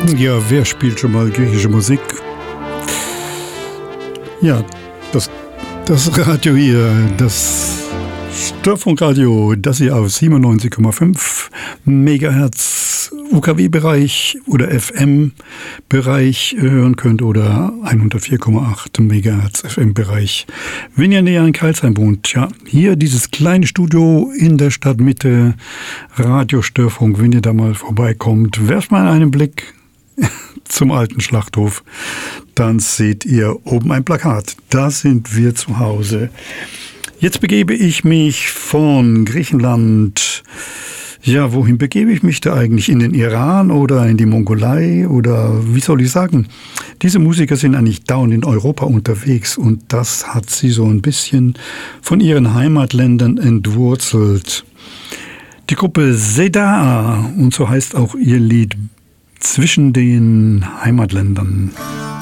Ja, wer spielt schon mal griechische Musik? Ja, das Radio hier, das Störfunkradio, das ihr auf 97,5 Megahertz UKW-Bereich oder FM-Bereich hören könnt oder 104,8 Megahertz FM-Bereich. Wenn ihr näher in Karlsheim wohnt, ja, hier dieses kleine Studio in der Stadtmitte, Radio Störfunk, wenn ihr da mal vorbeikommt, werft mal einen Blick zum alten Schlachthof, dann seht ihr oben ein Plakat. Da sind wir zu Hause. Jetzt begebe ich mich von Griechenland. Ja, wohin begebe ich mich da eigentlich? In den Iran oder in die Mongolei oder wie soll ich sagen? Diese Musiker sind eigentlich dauernd in Europa unterwegs und das hat sie so ein bisschen von ihren Heimatländern entwurzelt. Die Gruppe Seda, und so heißt auch ihr Lied, Zwischen den Heimatländern.